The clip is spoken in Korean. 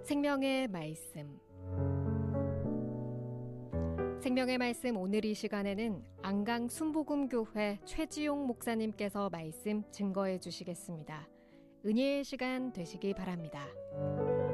생명의 말씀. 생명의 말씀 오늘 이 시간에는 안강 순복음교회 최지용 목사님께서 말씀 증거해 주시겠습니다. 은혜의 시간 되시기 바랍니다.